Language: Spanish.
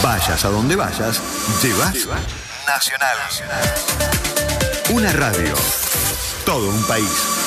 Vayas a donde vayas, llevas Nacional. Una radio. Todo un país.